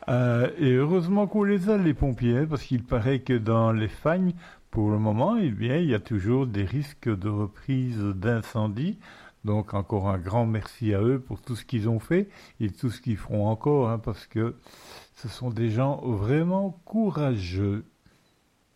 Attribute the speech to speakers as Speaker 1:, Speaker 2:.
Speaker 1: Et heureusement qu'on les a, les pompiers, hein, parce qu'il paraît que dans les fagnes, pour le moment, eh bien, il y a toujours des risques de reprise d'incendie. Donc encore un grand merci à eux pour tout ce qu'ils ont fait et tout ce qu'ils feront encore, hein, parce que ce sont des gens vraiment courageux.